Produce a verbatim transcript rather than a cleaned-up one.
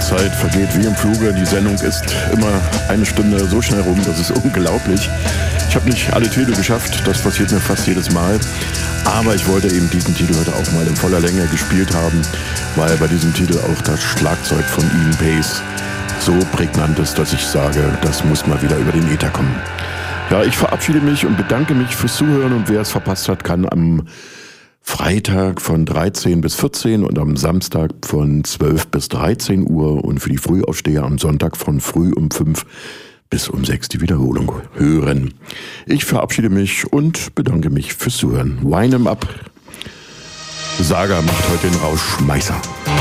Zeit vergeht wie im Fluge. Die Sendung ist immer eine Stunde so schnell rum, das ist unglaublich. Ich habe nicht alle Titel geschafft, das passiert mir fast jedes Mal. Aber ich wollte eben diesen Titel heute auch mal in voller Länge gespielt haben, weil bei diesem Titel auch das Schlagzeug von Ian Pace so prägnant ist, dass ich sage, das muss mal wieder über den Äther kommen. Ja, ich verabschiede mich und bedanke mich fürs Zuhören, und wer es verpasst hat, kann am Freitag von dreizehn bis vierzehn und am Samstag von zwölf bis dreizehn Uhr und für die Frühaufsteher am Sonntag von früh um fünf bis um sechs die Wiederholung hören. Ich verabschiede mich und bedanke mich fürs Zuhören. Wind 'em up. Saga macht heute den Rauschmeißer.